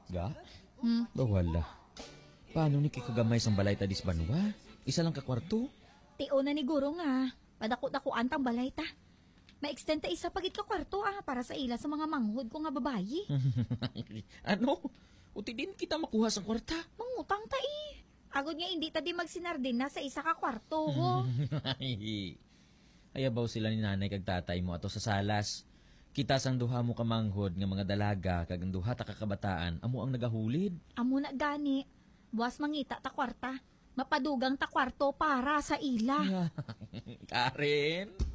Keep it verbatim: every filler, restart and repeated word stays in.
Ga? Hmm? Bawala. Paano ni kikagamay sang balay tadis banwa? Isa lang ka kwarto? Tio na ni Guro nga. Padako-dakuan tang balay ta. Ma-extend ta isa pagit ka kwarto ah, para sa ila sa mga manghod ko nga babayi. Ano? Uti din kita makuha sa kwarta. Mangutang ta eh. Agod nga hindi ta di magsinardin na sa isa ka kwarto ho. Ay, ayabaw sila ni nanay kag tatay mo ato sa salas. Kita sang duha mo kamanghod nga mga dalaga kag ang duha ta kakabataan amo ang nagahulid. Amo na gani. Buwas mangita ta kwarta. Mapadugang ta kwarto para sa ila. Karen?